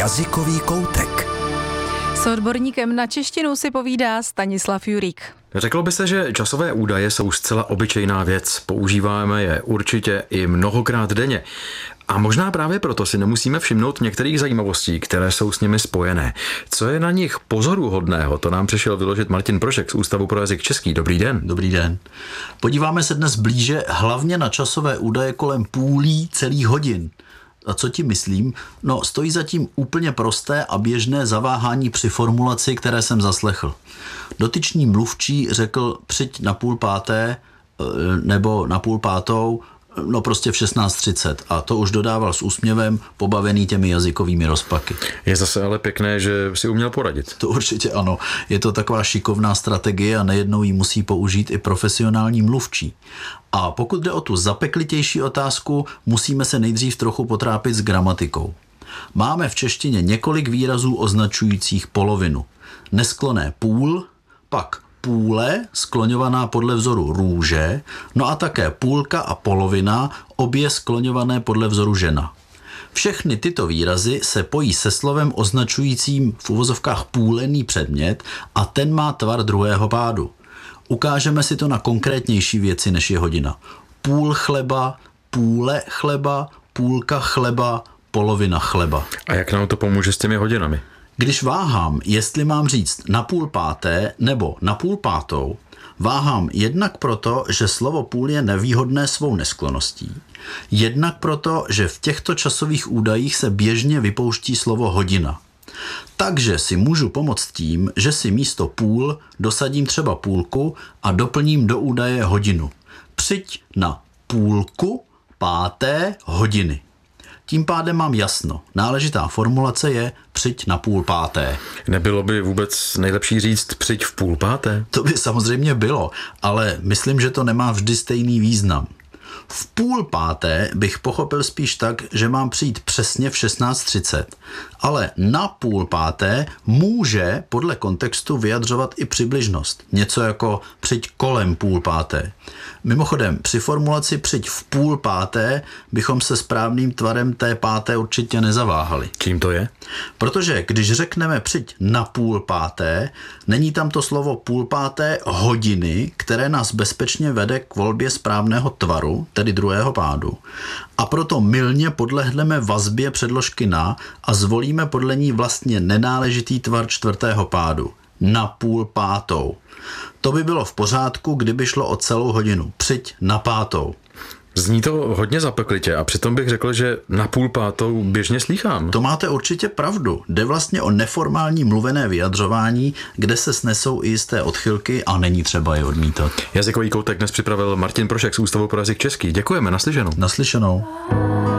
Jazykový koutek. S odborníkem na češtinu si povídá Stanislav Jurík. Řeklo by se, že časové údaje jsou zcela obyčejná věc. Používáme je určitě i mnohokrát denně. A možná právě proto si nemusíme všimnout některých zajímavostí, které jsou s nimi spojené. Co je na nich pozoruhodného, to nám přišel vyložit Martin Prošek z Ústavu pro jazyk český. Dobrý den. Dobrý den. Podíváme se dnes blíže hlavně na časové údaje kolem půlí celých hodin. A co tím myslím? No, stojí za tím úplně prosté a běžné zaváhání při formulaci, které jsem zaslechl. Dotyčný mluvčí řekl přijď na 4:30 nebo na 4:30, no prostě v 16:30. A to už dodával s úsměvem, pobavený těmi jazykovými rozpaky. Je zase ale pěkné, že si uměl poradit. To určitě ano. Je to taková šikovná strategie a nejednou ji musí použít i profesionální mluvčí. A pokud jde o tu zapeklitější otázku, musíme se nejdřív trochu potrápit s gramatikou. Máme v češtině několik výrazů označujících polovinu. Nesklonné půl, pak půle, skloňovaná podle vzoru růže, no a také půlka a polovina, obě skloňované podle vzoru žena. Všechny tyto výrazy se pojí se slovem označujícím v uvozovkách půlený předmět a ten má tvar druhého pádu. Ukážeme si to na konkrétnější věci, než je hodina. Půl chleba, půle chleba, půlka chleba, polovina chleba. A jak nám to pomůže s těmi hodinami? Když váhám, jestli mám říct na 4:30 nebo na 4:30, váhám jednak proto, že slovo půl je nevýhodné svou nesklonností, jednak proto, že v těchto časových údajích se běžně vypouští slovo hodina. Takže si můžu pomoct tím, že si místo půl dosadím třeba půlku a doplním do údaje hodinu. Přijď na 4:30. Tím pádem mám jasno. Náležitá formulace je přijď na 4:30. Nebylo by vůbec nejlepší říct přijď v 4:30? To by samozřejmě bylo, ale myslím, že to nemá vždy stejný význam. V 4:30 bych pochopil spíš tak, že mám přijít přesně v 16:30, ale na 4:30 může podle kontextu vyjadřovat i přibližnost. Něco jako přijď kolem 4:30. Mimochodem, při formulaci přijď v 4:30 bychom se správným tvarem té páté určitě nezaváhali. Čím to je? Protože když řekneme přijď na 4:30, není tam to slovo 4:30 hodiny, které nás bezpečně vede k volbě správného tvaru, tedy druhého pádu. A proto mylně podlehneme vazbě předložky na a zvolíme podle ní vlastně nenáležitý tvar čtvrtého pádu. Na 4:30. To by bylo v pořádku, kdyby šlo o celou hodinu. Přijď na 5:00. Zní to hodně zapeklitě a přitom bych řekl, že na 4:30 běžně slýchám. To máte určitě pravdu. Jde vlastně o neformální mluvené vyjadřování, kde se snesou i jisté odchylky a není třeba je odmítat. Jazykový koutek dnes připravil Martin Prošek z Ústavu pro jazyk český. Děkujeme, naslyšenou. Naslyšenou.